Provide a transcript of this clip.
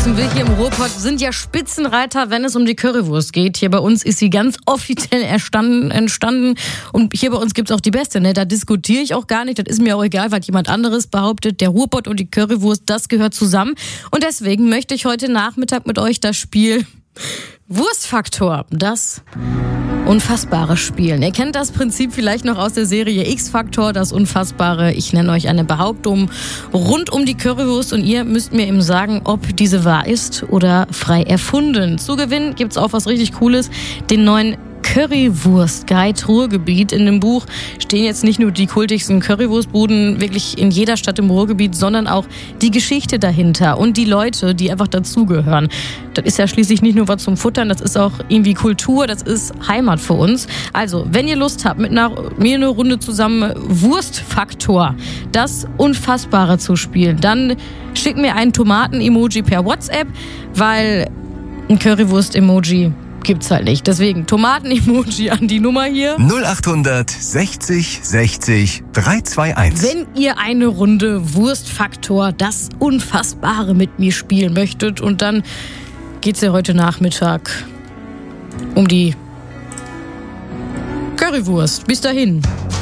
wissen, wir hier im Ruhrpott sind ja Spitzenreiter, wenn es um die Currywurst geht. Hier bei uns ist sie ganz offiziell entstanden und hier bei uns gibt's auch die beste. Ne? Da diskutiere ich auch gar nicht, das ist mir auch egal, was jemand anderes behauptet. Der Ruhrpott und die Currywurst, das gehört zusammen. Und deswegen möchte ich heute Nachmittag mit euch das Spiel Wurstfaktor, das unfassbare Spielen. Ihr kennt das Prinzip vielleicht noch aus der Serie X-Faktor, das Unfassbare. Ich nenne euch eine Behauptung rund um die Currywurst und ihr müsst mir eben sagen, ob diese wahr ist oder frei erfunden. Zu gewinnen gibt's auch was richtig Cooles, den neuen Currywurst-Guide Ruhrgebiet. In dem Buch stehen jetzt nicht nur die kultigsten Currywurstbuden wirklich in jeder Stadt im Ruhrgebiet, sondern auch die Geschichte dahinter und die Leute, die einfach dazugehören. Das ist ja schließlich nicht nur was zum Futtern, das ist auch irgendwie Kultur, das ist Heimat für uns. Also, wenn ihr Lust habt, mit mir eine Runde zusammen Wurstfaktor, das Unfassbare zu spielen, dann schickt mir ein Tomaten-Emoji per WhatsApp, weil ein Currywurst-Emoji gibt's halt nicht. Deswegen Tomaten-Emoji an die Nummer hier. 0800 60 60 321. Wenn ihr eine Runde Wurstfaktor, das Unfassbare mit mir spielen möchtet. Und dann geht's ja heute Nachmittag um die Currywurst. Bis dahin.